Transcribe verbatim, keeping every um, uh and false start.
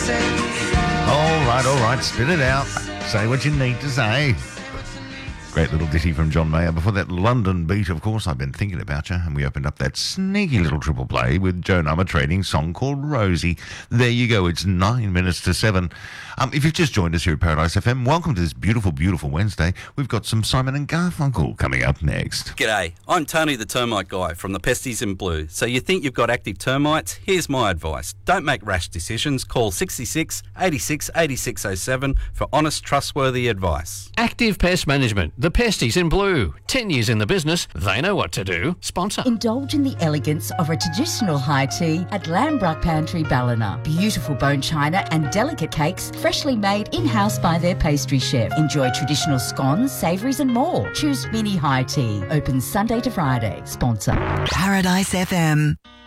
All right, all right, spit it out. Say what you need to say. Great little ditty from John Mayer. Before that, London Beat, of course, I've been thinking about you. And we opened up that sneaky little triple play with Joe Nummer Trading's song called Rosie. There you go. It's nine minutes to seven. Um, if you've just joined us here at Paradise F M, welcome to this beautiful, beautiful Wednesday. We've got some Simon and Garfunkel coming up next. G'day, I'm Tony the Termite Guy from the Pesties in Blue. So you think you've got active termites? Here's my advice. Don't make rash decisions. Call sixty-six, eighty-six, eighty-six oh seven for honest, trustworthy advice. Active Pest Management. The Pesties in Blue. Ten years in the business. They know what to do. Sponsor. Indulge in the elegance of a traditional high tea at Lambrook Pantry Ballina. Beautiful bone china and delicate cakes freshly made in-house by their pastry chef. Enjoy traditional scones, savouries and more. Choose mini high tea. Open Sunday to Friday. Sponsor. Paradise F M.